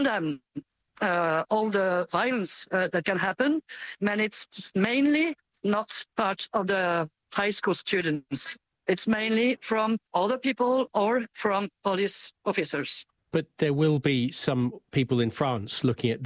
condemn all the violence that can happen, and it's mainly not part of the high school students. It's mainly from other people or from police officers. But there will be some people in France looking at